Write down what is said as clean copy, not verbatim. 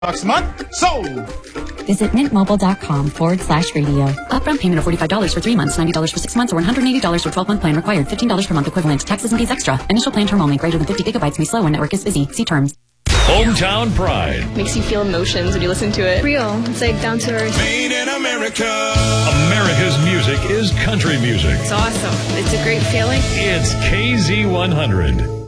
$5 a month. Sold! Visit mintmobile.com/radio. Upfront payment of $45 for 3 months, $90 for 6 months, or $180 for 12-month plan required. $15 per month equivalent. Taxes and fees extra. Initial plan term only. Greater than 50 gigabytes may slow when network is busy. See terms. Hometown Pride. Makes you feel emotions when you listen to it. Real. It's like down to earth. Made in America. America's music is country music. It's awesome. It's a great feeling. It's KZ100.